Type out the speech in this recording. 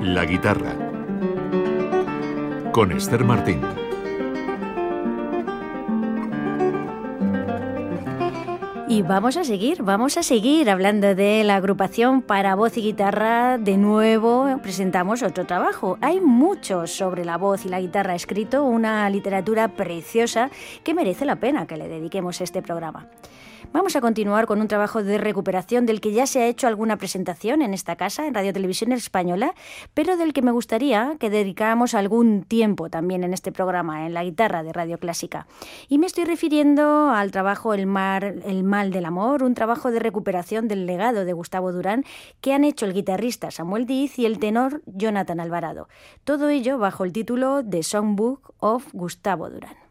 La guitarra, con Esther Martín. Y vamos a seguir hablando de la agrupación para voz y guitarra. De nuevo presentamos otro trabajo. Hay mucho sobre la voz y la guitarra escrito, una literatura preciosa que merece la pena que le dediquemos este programa. Vamos a continuar con un trabajo de recuperación del que ya se ha hecho alguna presentación en esta casa, en Radio Televisión Española, pero del que me gustaría que dedicáramos algún tiempo también en este programa, en la guitarra de Radio Clásica. Y me estoy refiriendo al trabajo El mal del amor, un trabajo de recuperación del legado de Gustavo Durán que han hecho el guitarrista Samuel Diz y el tenor Jonathan Alvarado. Todo ello bajo el título The Songbook of Gustavo Durán.